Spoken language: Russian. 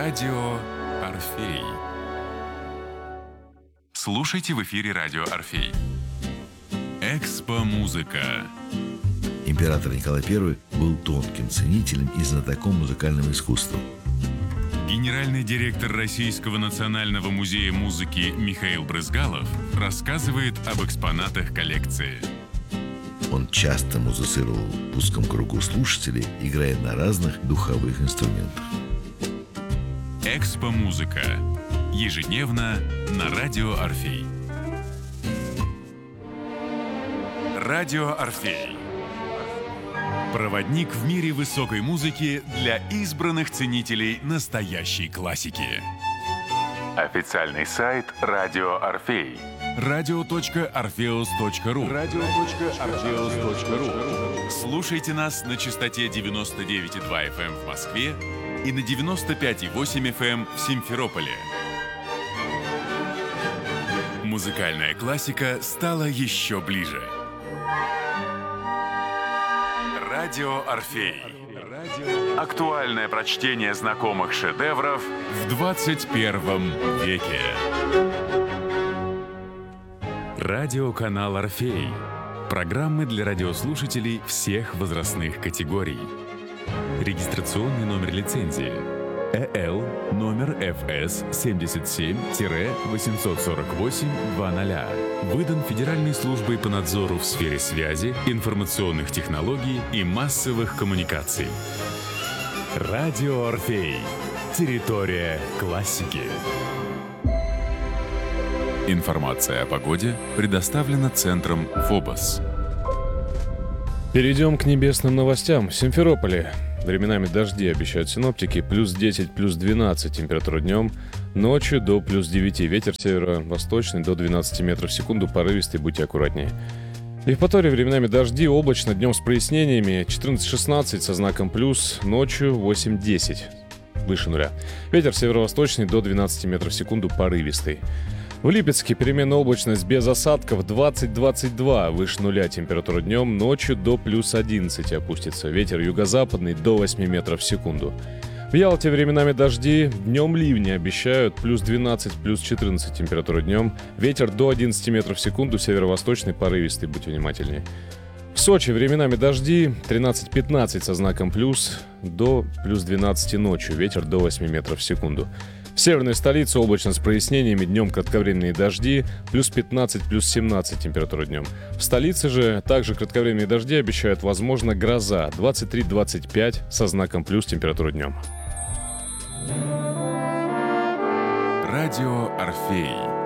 Радио Орфей. Слушайте в эфире Радио Орфей. Экспо-музыка. Император Николай I был тонким ценителем и знатоком музыкального искусства. Генеральный директор Российского национального музея музыки Михаил Брызгалов рассказывает об экспонатах коллекции. Он часто музицировал в узком кругу слушателей, играя на разных духовых инструментах. Экспо-музыка. Ежедневно на Радио Орфей. Радио Орфей. Проводник в мире высокой музыки для избранных ценителей настоящей классики. Официальный сайт Радио Орфей. radio.orpheus.ru. Слушайте нас на частоте 99,2 FM в Москве и на 95,8 FM в Симферополе. Музыкальная классика стала еще ближе. Радио Орфей. Актуальное прочтение знакомых шедевров в 21 веке. Радиоканал Орфей. Программы для радиослушателей всех возрастных категорий. Регистрационный номер лицензии ЭЛ номер ФС 77-848-00. Выдан Федеральной службой по надзору в сфере связи, информационных технологий и массовых коммуникаций. Радио Орфей. Территория классики. Информация о погоде предоставлена Центром ФОБОС. Перейдем к небесным новостям. В Симферополе временами дожди, обещают синоптики. Плюс 10, плюс 12 температура днем. Ночью до плюс 9. Ветер северо-восточный до 12 метров в секунду. Порывистый, будьте аккуратнее. В Евпатории временами дожди, облачно, днем с прояснениями. 14-16 со знаком плюс. Ночью 8-10. Выше нуля. Ветер северо-восточный до 12 метров в секунду. Порывистый. В Липецке переменная облачность без осадков 20-22, выше нуля температура днем, ночью до плюс 11 опустится. Ветер юго-западный до 8 метров в секунду. В Ялте временами дожди, днем ливни обещают, плюс 12, плюс 14 температура днем, ветер до 11 метров в секунду, северо-восточный порывистый, будьте внимательнее. В Сочи временами дожди, 13-15 со знаком плюс, до плюс 12 ночью, ветер до 8 метров в секунду. В северной столице облачно с прояснениями, днем кратковременные дожди, плюс 15, плюс 17 температура днем. В столице же также кратковременные дожди обещают, возможно, гроза, 23-25 со знаком плюс температура днем. Радио Орфей.